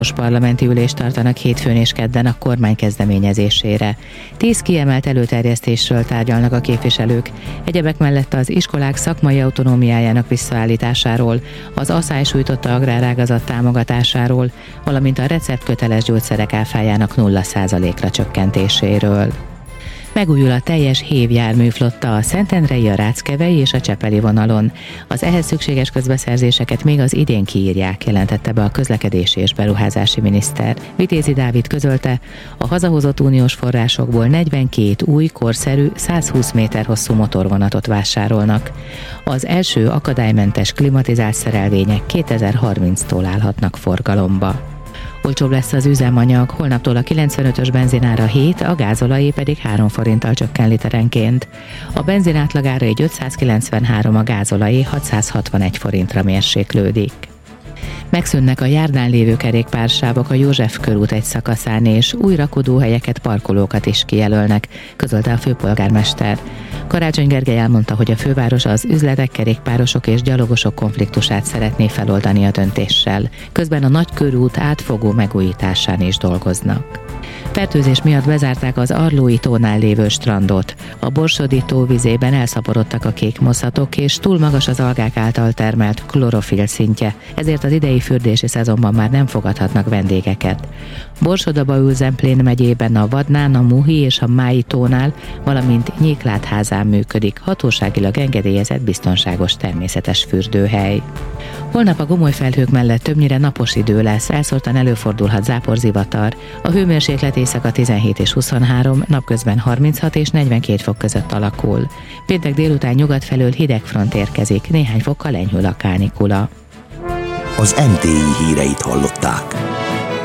Parlamenti ülést tartanak hétfőn és kedden a kormány kezdeményezésére. 10 kiemelt előterjesztésről tárgyalnak a képviselők, egyebek mellett az iskolák szakmai autonómiájának visszaállításáról, az asszály sújtotta agrárágazat támogatásáról, valamint a receptköteles gyógyszerek áfájának 0%-ra csökkentéséről. Megújul a teljes HÉV járműflotta a Szentendrei, a Ráckevei és a Csepeli vonalon. Az ehhez szükséges közbeszerzéseket még az idén kiírják, jelentette be a közlekedési és beruházási miniszter. Vitézi Dávid közölte, a hazahozott uniós forrásokból 42 új, korszerű, 120 méter hosszú motorvonatot vásárolnak. Az első akadálymentes klimatizált szerelvények 2030-tól állhatnak forgalomba. Olcsóbb lesz az üzemanyag, holnaptól a 95-ös benzinára 7, a gázolajé pedig 3 forinttal csökken literenként. A benzin átlagára így 593, a gázolajé 661 forintra mérséklődik. Megszűnnek a járdán lévő kerékpársávok a József körút egy szakaszán, és új rakodóhelyeket, parkolókat is kijelölnek, közölte a főpolgármester. Karácsony Gergely elmondta, hogy a főváros az üzletek, kerékpárosok és gyalogosok konfliktusát szeretné feloldani a döntéssel. Közben a Nagykörút átfogó megújításán is dolgoznak. Fertőzés miatt bezárták az Arlói tónál lévő strandot. A Borsodi tó vizében elszaporodtak a kékmoszhatok, és túl magas az algák által termelt klorofil szintje, ezért az idei fürdési szezonban már nem fogadhatnak vendégeket. Borsod-Abaúj-Zemplén megyében a Vadnán, a Muhi és a Mái tónál, valamint Nyéklátházán működik hatóságilag engedélyezett biztonságos természetes fürdőhely. Holnap a gomoly felhők mellett többnyire napos idő lesz, elszórtan előfordulhat záporzivatar. A hőmérséklet éjszaka 17 és 23, napközben 36 és 42 fok között alakul. Péntek délután nyugat felől hideg front érkezik, néhány fokkal enyhül a kánikula. Az NTI híreit hallották.